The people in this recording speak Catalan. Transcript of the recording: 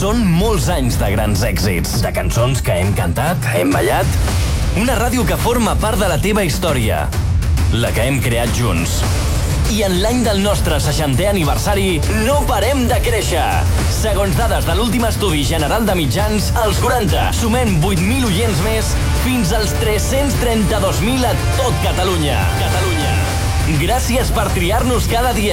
Són molts anys de grans èxits, de cançons que hem cantat, hem ballat. Una ràdio que forma part de la teva història, la que hem creat junts. I en l'any del nostre 60è aniversari no parem de créixer. Segons dades de l'últim estudi general de mitjans, als 40 sumem 8.000 oients més fins als 332.000 a tot Catalunya. Gràcies per triar-nos cada dia.